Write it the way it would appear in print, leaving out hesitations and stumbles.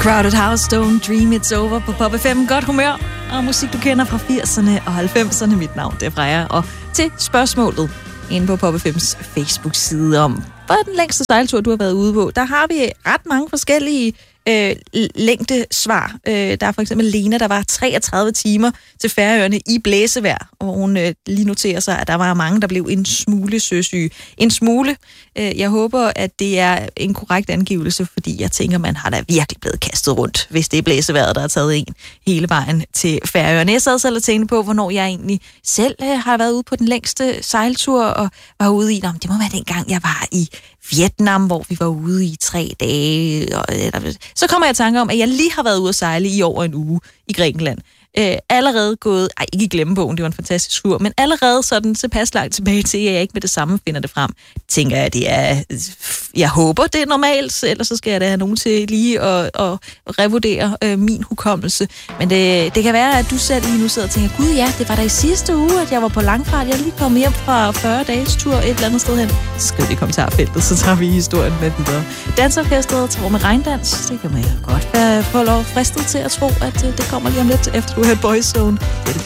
Crowded House, Don't Dream It's Over på Pop FM. Godt humør og musik, du kender fra 80'erne og 90'erne. Mit navn, det er Freja. Og til spørgsmålet inde på Pop FM's Facebook-side om, hvad er den længste sejltur, du har været ude på? Der har vi ret mange forskellige længdesvar. Der er for eksempel Lena, der var 33 timer til Færøerne i blæsevejr, og hun lige noterer sig, at der var mange, der blev en smule søsyge. En smule. Jeg håber, at det er en korrekt angivelse, fordi jeg tænker, man har da virkelig blevet kastet rundt, hvis det er blæsevejret, der har taget en hele vejen til Færøerne. Jeg sad selv og tænkte på, hvornår jeg egentlig selv har været ude på den længste sejltur, og var ude i, det må være dengang, jeg var i Vietnam, hvor vi var ude i 3 dage. Så kommer jeg i tanke om, at jeg lige har været ude at sejle i over en uge i Grækenland. Allerede gået, ikke i glemmebogen, det var en fantastisk tur, men allerede sådan tilpas langt tilbage til, at jeg ikke med det samme finder det frem. Tænker jeg, det er, jeg håber, det er normalt, ellers så skal jeg da have nogen til lige at revurdere min hukommelse. Men det kan være, at du selv lige nu sidder og tænker, gud ja, det var da i sidste uge, at jeg var på langfart. Jeg er lige kommet hjem fra 40 dages tur et eller andet sted hen. Skriv det i kommentarfeltet, så tager vi historien med videre. Dansorkestret tror med regndans, det kan man jo godt få lov fristet til at tro, at det kommer lige om lidt, efter du har Boyzone.